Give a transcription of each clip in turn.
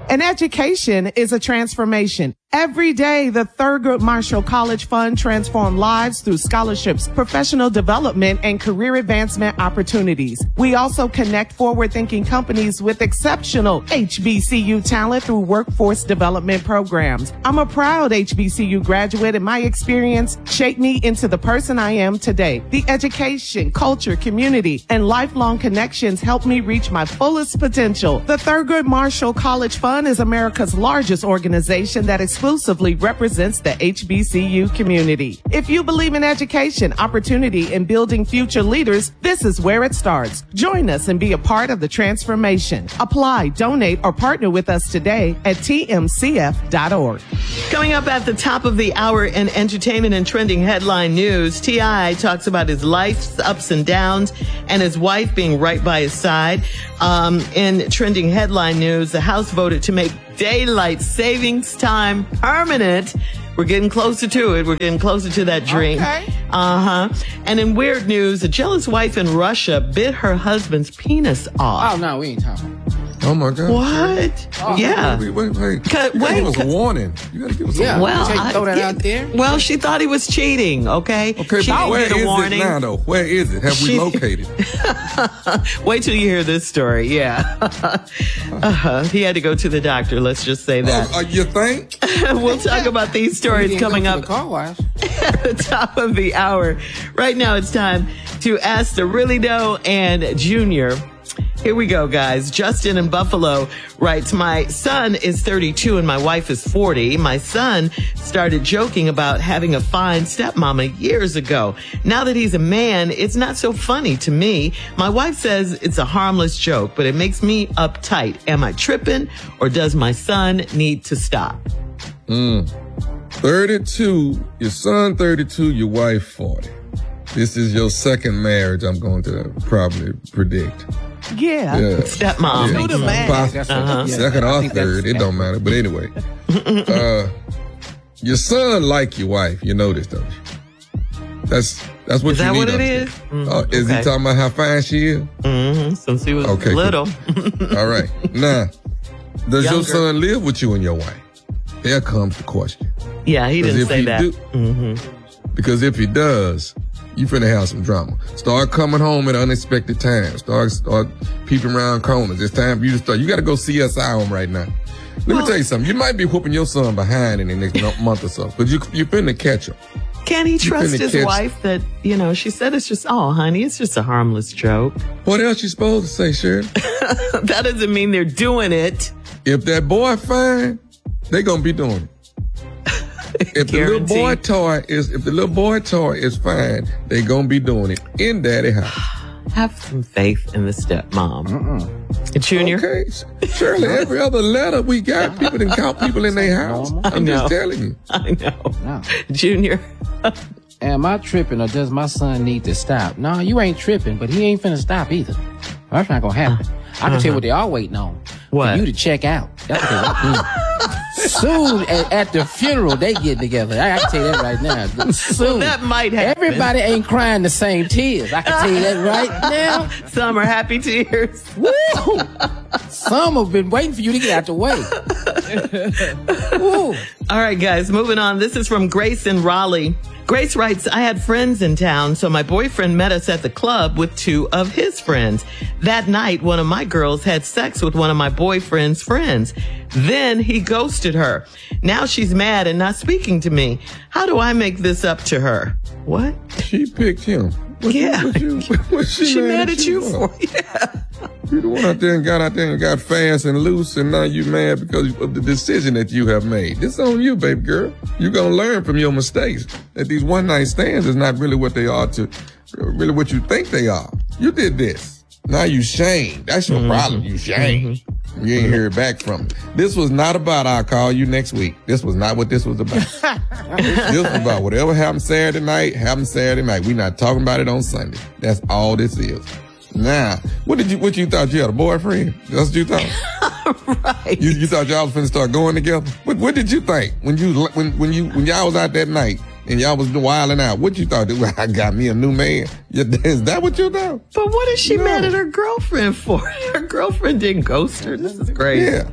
An education is a transformation. Every day, the Thurgood Marshall College Fund transforms lives through scholarships, professional development, and career advancement opportunities. We also connect forward-thinking companies with exceptional HBCU talent through workforce development programs. I'm a proud HBCU graduate, and my experience shaped me into the person I am today. The education, culture, community, and lifelong connections helped me reach my fullest potential. The Thurgood Marshall College Fund is America's largest organization that exclusively represents the HBCU community. If you believe in education, opportunity, and building future leaders, this is where it starts. Join us and be a part of the transformation. Apply, donate, or partner with us today at tmcf.org. Coming up at the top of the hour in entertainment and trending headline news, T.I. talks about his life's ups and downs and his wife being right by his side. In trending headline news, the House voted to make daylight savings time permanent. We're getting closer to it. We're getting closer to that dream. Okay. And in weird news, a jealous wife in Russia bit her husband's penis off. Oh, no, we ain't talking. Oh my God! What? Oh, yeah. Wait! Wait, Give us a warning. You gotta give us a warning. Well, throw that out there. Well, she thought he was cheating. Okay. Okay, she but where didn't get a is warning. it now, though? Where is it? Have we located? Wait till you hear this story. Yeah. He had to go to the doctor. Let's just say that. You think? We'll talk about these stories coming up. The car wash. At the top of the hour. Right now, it's time to ask the Really Know and Junior. Here we go, guys. Justin in Buffalo writes, my son is 32 and my wife is 40. My son started joking about having a fine stepmama years ago. Now that he's a man, it's not so funny to me. My wife says it's a harmless joke, but it makes me uptight. Am I tripping or does my son need to stop? 32, your son 32, your wife 40. This is your second marriage, I'm going to probably predict. Yeah. Stepmom. Do the math. Second or third, it don't matter. But anyway, your son like your wife. You know this, don't you? That's what is you that need. What it is? Is he talking about how fine she is? Mm-hmm. Since he was little. All right. Now, does your son live with you and your wife? There comes the question. Yeah, he didn't say that. Because if he does, you finna have some drama. Start coming home at unexpected times. Start peeping around corners. It's time for you to start. You got to go CSI him right now. Let me tell you something. You might be whooping your son behind in the next month or so, because you finna catch him. Can he trust his wife that, she said it's just, oh, honey, it's just a harmless joke. What else you supposed to say, Shirley? That doesn't mean they're doing it. If that boy fine, they gonna be doing it. If the little boy toy is fine, they gonna be doing it in daddy house. Have some faith in the stepmom. Junior? Okay, Shirley, every other letter we got, people didn't count people in their house. I'm just telling you. I know. No. Junior? Am I tripping or does my son need to stop? No, you ain't tripping, but he ain't finna stop either. That's not gonna happen. I can tell you what they all waiting on. What? For you to check out. That's what they want. Soon at the funeral, they get together. I can tell you that right now. Soon. Well, that might happen. Everybody ain't crying the same tears. I can tell you that right now. Some are happy tears. Woo! Some have been waiting for you to get out the way. Woo! All right, guys, moving on. This is from Grace in Raleigh. Grace writes, I had friends in town, so my boyfriend met us at the club with two of his friends. That night, one of my girls had sex with one of my boyfriend's friends. Then he ghosted her. Now she's mad and not speaking to me. How do I make this up to her? What? She picked him. What's she mad at you for? Yeah. You the one out there and got fast and loose, and now you mad because of the decision that you have made. This on you, baby girl. You gonna learn from your mistakes. That these one night stands is not really what they are really what you think they are. You did this. Now you shamed. That's your problem. You shamed. You ain't heard back from me. This was not about I'll call you next week. This was not what this was about. This was about whatever happened Saturday night. We not talking about it on Sunday. That's all this is. Now, what you thought you had a boyfriend? That's what you thought? Right. You thought y'all was finna start going together? What did you think when y'all was out that night and y'all was wilding out? What you thought? I got me a new man. Is that what you thought? But what is she mad at her girlfriend for? Her girlfriend didn't ghost her. This is crazy. Yeah.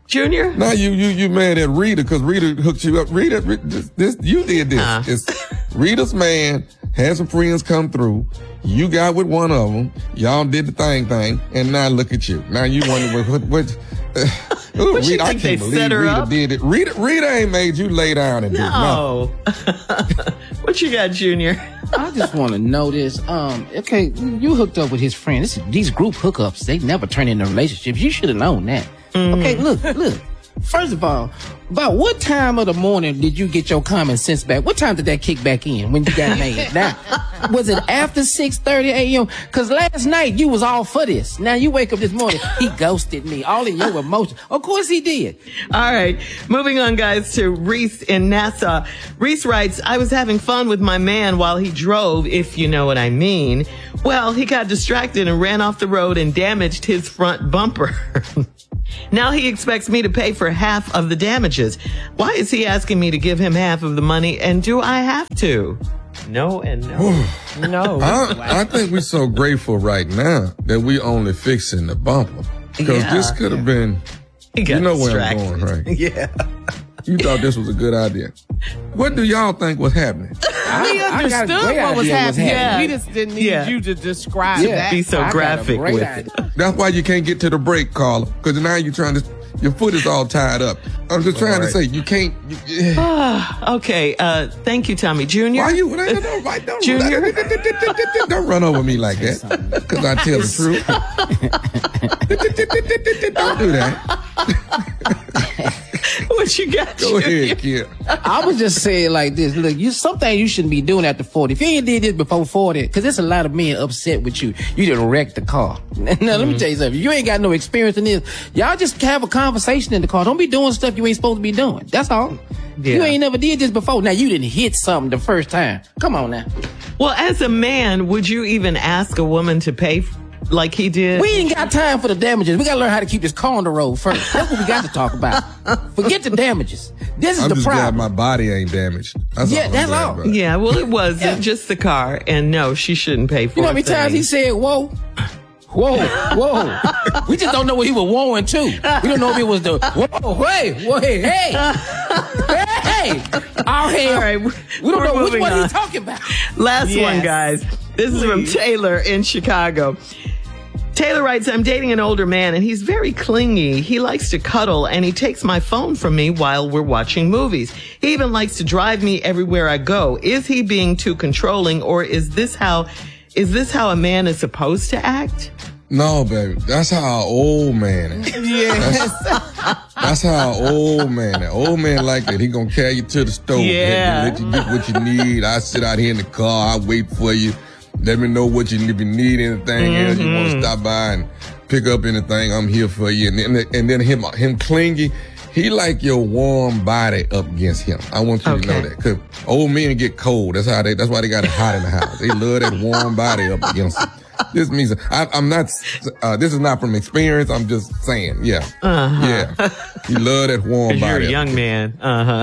Junior? Now you mad at Rita because Rita hooked you up. Rita, you did this. It's Rita's man had some friends come through. You got with one of them. Y'all did the thing, and now look at you. Now you wonder what Rita, I can't believe Rita did it. Rita ain't made you lay down and do nothing. What you got, Junior? I just want to know this. Okay, you hooked up with his friend. These group hookups, they never turn into relationships. You should have known that. Okay, look. First of all, about what time of the morning did you get your common sense back? What time did that kick back in when you got made? Now, was it after 6:30 a.m.? Because last night you was all for this. Now you wake up this morning, he ghosted me. All in your emotions. Of course he did. All right. Moving on, guys, to Reese in Nassau. Reese writes, I was having fun with my man while he drove, if you know what I mean. Well, he got distracted and ran off the road and damaged his front bumper. Now he expects me to pay for half of the damages. Why is he asking me to give him half of the money, and do I have to? No and no. No. I think we're so grateful right now that we only fixing the bumper. Because this could have been, you know where I'm going, right? Yeah. You thought this was a good idea. What do y'all think was happening? We understood what was happening. Yeah. We just didn't need you to describe that. Be so graphic with it. That's why you can't get to the break, Carla. Because now you're trying to, your foot is all tied up. I'm just trying to say, you can't. Okay. Thank you, Tommy. Junior? Why you? Junior? Don't run over me like that. Because I tell the truth. Don't do that. What you got? Go ahead, kid. I was just saying like this. Look, something you shouldn't be doing after 40. If you ain't did this before 40, because there's a lot of men upset with you. You done wrecked the car. Now, let me tell you something. You ain't got no experience in this. Y'all just have a conversation in the car. Don't be doing stuff you ain't supposed to be doing. That's all. Yeah. You ain't never did this before. Now, you didn't hit something the first time. Come on now. Well, as a man, would you even ask a woman to pay like he did? We ain't got time for the damages. We got to learn how to keep this car on the road first. That's what we got to talk about. Forget the damages. This is I'm the just problem. glad my body ain't damaged. That's all. Yeah, well, it wasn't just the car. And no, she shouldn't pay for it. You know how many times he said, whoa? Whoa. We just don't know what he was whoaing to. We don't know if it was the, whoa, hey. All right. We don't know which one he's talking about. Last one, guys. This is from Taylor in Chicago. Taylor writes, I'm dating an older man and he's very clingy. He likes to cuddle and he takes my phone from me while we're watching movies. He even likes to drive me everywhere I go. Is he being too controlling, or is this how a man is supposed to act? No, baby. That's how an old man is. Yes. That's how an old man is. Old man like that. He gonna carry you to the store. Yeah. Let you get what you need. I sit out here in the car. I wait for you. Let me know what if you need anything else, you want to stop by and pick up anything, I'm here for you. And then him clingy, he like your warm body up against him. I want you to know that. Because old men get cold. That's why they got it hot in the house. They love that warm body up against them. This means I'm not. This is not from experience. I'm just saying. Yeah, yeah. You love that warm body. You're a young man. All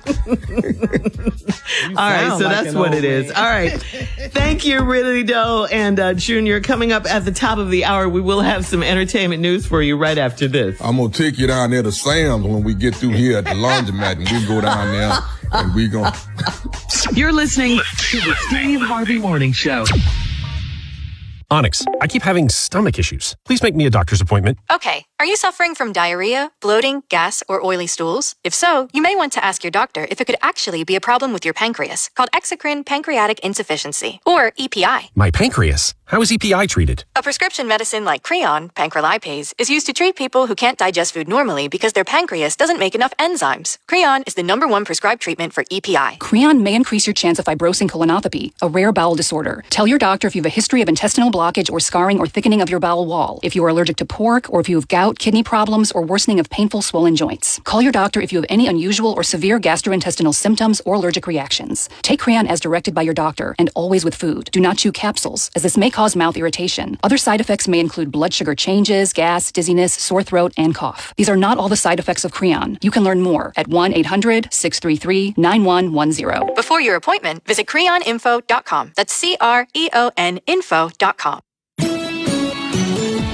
right, so that's what it is. All right, thank you, Really Doe and Junior. Coming up at the top of the hour, we will have some entertainment news for you right after this. I'm gonna take you down there to Sam's when we get through here at the laundromat, and we go down there and we gonna. You're listening to the Steve Harvey Morning Show. Onyx, I keep having stomach issues. Please make me a doctor's appointment. Okay. Are you suffering from diarrhea, bloating, gas, or oily stools? If so, you may want to ask your doctor if it could actually be a problem with your pancreas, called exocrine pancreatic insufficiency, or EPI. My pancreas? How is EPI treated? A prescription medicine like Creon, pancrelipase, is used to treat people who can't digest food normally because their pancreas doesn't make enough enzymes. Creon is the #1 prescribed treatment for EPI. Creon may increase your chance of fibrosing colonopathy, a rare bowel disorder. Tell your doctor if you have a history of intestinal blockage or scarring or thickening of your bowel wall, if you are allergic to pork, or if you have gout, kidney problems, or worsening of painful swollen joints. Call your doctor if you have any unusual or severe gastrointestinal symptoms or allergic reactions. Take Creon as directed by your doctor, and always with food. Do not chew capsules, as this may cause mouth irritation. Other side effects may include blood sugar changes, gas, dizziness, sore throat, and cough. These are not all the side effects of Creon. You can learn more at 1-800-633-9110. Before your appointment, visit creoninfo.com. That's CREON info.com.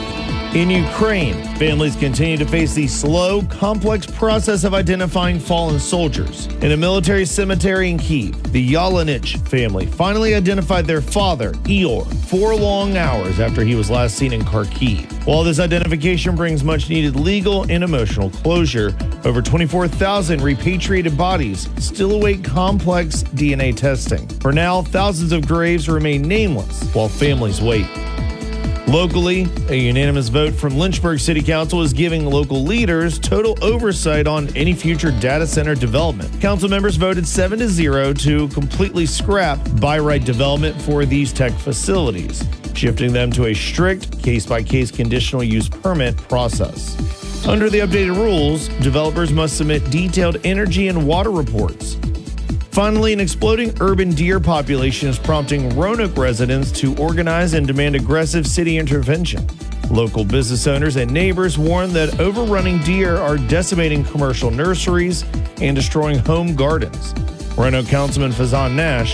In Ukraine, families continue to face the slow, complex process of identifying fallen soldiers. In a military cemetery in Kyiv, the Yalenich family finally identified their father, Ihor, 4 long hours after he was last seen in Kharkiv. While this identification brings much-needed legal and emotional closure, over 24,000 repatriated bodies still await complex DNA testing. For now, thousands of graves remain nameless while families wait. Locally, a unanimous vote from Lynchburg City Council is giving local leaders total oversight on any future data center development. Council members voted 7-0 to completely scrap by-right development for these tech facilities, shifting them to a strict case-by-case conditional use permit process. Under the updated rules, developers must submit detailed energy and water reports. Finally, an exploding urban deer population is prompting Roanoke residents to organize and demand aggressive city intervention. Local business owners and neighbors warn that overrunning deer are decimating commercial nurseries and destroying home gardens. Roanoke Councilman Fazan Nash